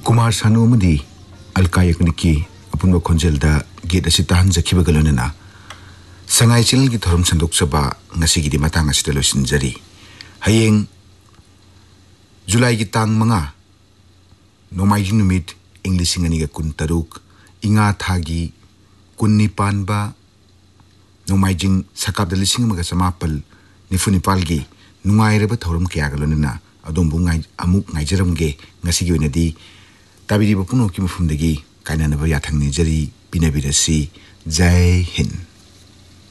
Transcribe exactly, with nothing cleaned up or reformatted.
कुमार सानू मदी अलकायकनी की अपुन खोंजेल दा गेट असी ताहन जखिबा गलोनना संगाई चैनल की थोरम संदोक सबा ngasi की matang asida losinjari hayeng जुलाई की तांग मंगा नोमाइजिंग नुमित इंग्लिश इंगनी का कुन तरुक इंगा थागी कुन निपान बा नोमाइजिंग सकाब दलिसिंग मगा समापल निफु निपाल की नुंगाइरबा थोरम क्या गलोनना अदोम बुंगाई अमुक ngaijramge ngasi की वनदी ताबिरी बपुनो की मफुमदगी कायनानबा याथंगनि जरी पिनबिरसी जय हिंद।